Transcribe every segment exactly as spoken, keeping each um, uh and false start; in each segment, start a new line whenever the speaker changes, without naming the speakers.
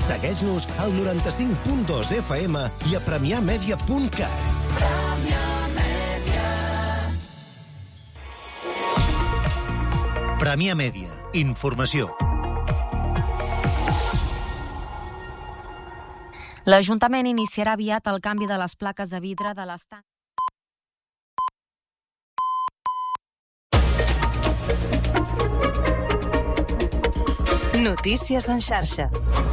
Segueix-nos al noranta-cinc punt dos F M i a premià media punt cat.
Premià Mèdia. Informació.
L'Ajuntament iniciarà aviat el canvi de les plaques de vidre de l'estat.
Notícies en xarxa.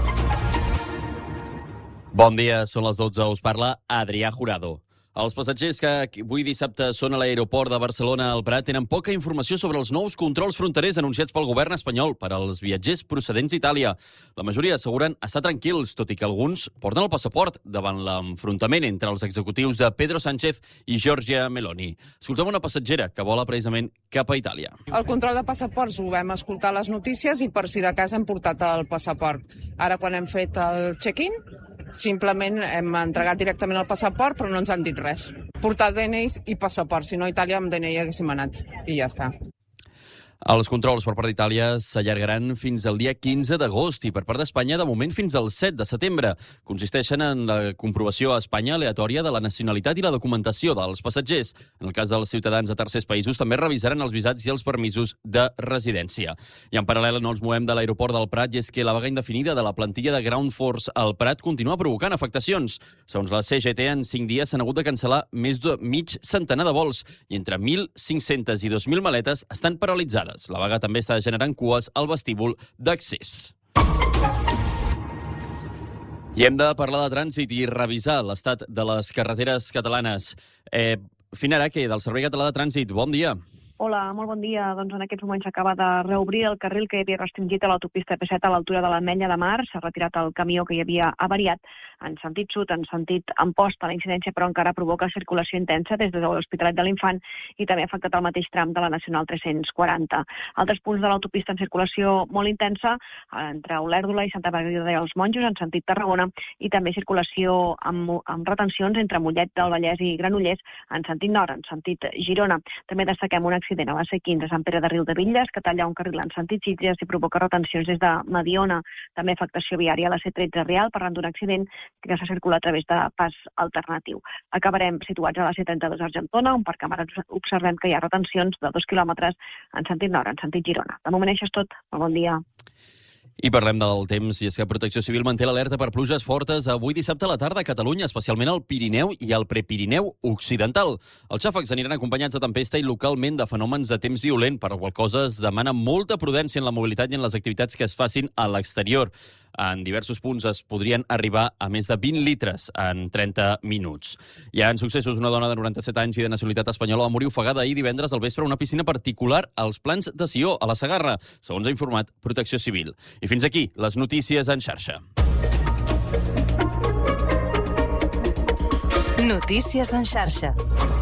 Bon dia, són les dotze. Us parla Adrià Jurado. Els passatgers que avui dissabte són a l'aeroport de Barcelona al Prat tenen poca informació sobre els nous controls fronterers anunciats pel govern espanyol per als viatgers procedents d'Itàlia. La majoria asseguren estar tranquils, tot i que alguns porten el passaport davant l'enfrontament entre els executius de Pedro Sánchez i Giorgia Meloni. Escoltem una passatgera que vola precisament cap a Itàlia.
El control de passaports ho vam escoltar a les notícies i per si de cas hem portat el passaport. Ara quan hem fet el check-in, simplement hem entregat directament el passaport, però no ens han dit res. Portar D N Is i passaport, si no a Itàlia amb D N I haguéssim anat, i ja està.
Els controls per part d'Itàlia s'allargaran fins al dia quinze d'agost i per part d'Espanya, de moment, fins al set de setembre. Consisteixen en la comprovació a Espanya aleatòria de la nacionalitat i la documentació dels passatgers. En el cas dels ciutadans de tercers països, també revisaran els visats i els permisos de residència. I en paral·lel no ens movem de l'aeroport del Prat, i és que la vaga indefinida de la plantilla de Ground Force al Prat continua provocant afectacions. Segons la C G T, en cinc dies s'han hagut de cancel·lar més de mig centenar de vols i entre mil cinc-centes i dos mil maletes estan paralitzades. La vaga també està generant cues al vestíbul d'accés. I hem de parlar de trànsit i revisar l'estat de les carreteres catalanes. Eh, Finaraque, del Servei Català de Trànsit, bon dia.
Hola, molt bon dia. Doncs en aquests moments s'acaba de reobrir el carril que hi havia restringit a l'autopista P set a l'altura de l'Ametlla de Mar. S'ha retirat el camió que hi havia avariat en sentit sud, en sentit Amposta. La incidència, però, encara provoca circulació intensa des de l'Hospitalet de l'Infant i també ha afectat el mateix tram de la Nacional tres-cents quaranta. Altres punts de l'autopista en circulació molt intensa entre Olèrdola i Santa Margarida dels Monjos en sentit Tarragona i també circulació amb, amb retencions entre Mollet del Vallès i Granollers en sentit nord, en sentit Girona. També destaquem un accident a la C quinze a Sant Pere de Riudebitlles, que talla un carril en sentit Sitges i provoca retencions des de Mediona. També afectació viària a la C tretze Real, parlant d'un accident que s'ha circulat a través de pas alternatiu. Acabarem situats a la C trenta-dos Argentona, on per càmeres observem que hi ha retencions de dos quilòmetres en sentit nord, en sentit Girona. De moment això és tot. Molt bon dia.
I parlem del temps, i és que Protecció Civil manté l'alerta per pluges fortes avui dissabte a la tarda a Catalunya, especialment al Pirineu i al Prepirineu Occidental. Els xàfecs aniran acompanyats de tempesta i localment de fenòmens de temps violent, per la qual cosa es demana molta prudència en la mobilitat i en les activitats que es facin a l'exterior. En diversos punts es podrien arribar a més de vint litres en trenta minuts. Hi ha en successos una dona de noranta-set anys i de nacionalitat espanyola va morir ofegada ahir divendres al vespre a una piscina particular als Plans de Sió, a la Segarra, segons ha informat Protecció Civil. I fins aquí les notícies en xarxa.
Notícies en xarxa.